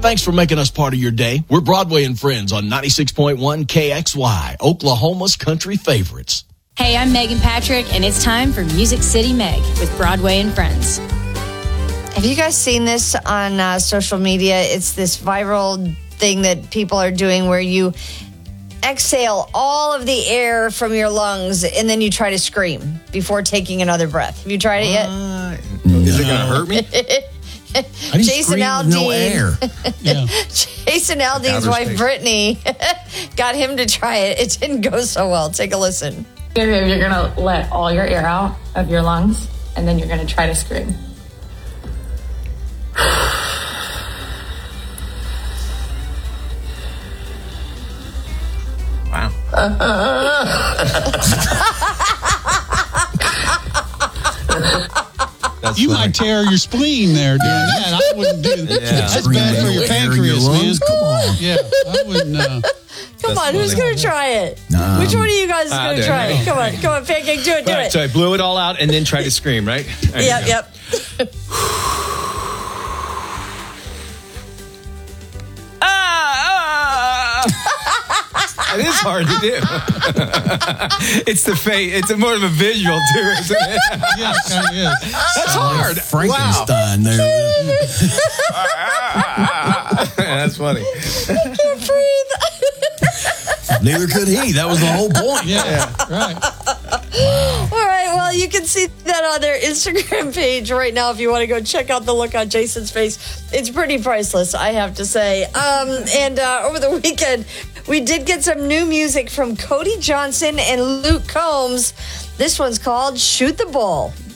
Thanks for making us part of your day. We're Broadway and Friends on 96.1 KXY, Oklahoma's country favorites. Hey, I'm Megan Patrick, and it's time for Music City Meg with Broadway and Friends. Have you guys seen this on social media? It's this viral thing that people are doing where you exhale all of the air from your lungs and then you try to scream before taking another breath. Have you tried it yet? Is it going to hurt me? Jason Aldean, no air. Yeah. Jason Aldean's wife, space. Brittany, got him to try it. It didn't go so well. Take a listen. You're going to let all your air out of your lungs, and then you're going to try to scream. Wow. You might tear your spleen there doing that. I wouldn't do that. That's bad for your pancreas, man. Come on. Yeah, I wouldn't. Come on, who's going to try it? Which one of you guys is going to try it? Come on, Pancake, do it, do it. So I blew it all out and then tried to scream, right? There you go. Yep. It is hard to do. It's the face. It's more of a visual too, isn't it? Yeah, it kind of is. That's hard. Frankenstein there. That's funny. I can't breathe. Neither could he. That was the whole point. Yeah, right. All right, well, you can see that on their Instagram page right now if you want to go check out the look on Jason's face. It's pretty priceless, I have to say. And over the weekend, we did get some new music from Cody Johnson and Luke Combs. This one's called Shoot the Bull.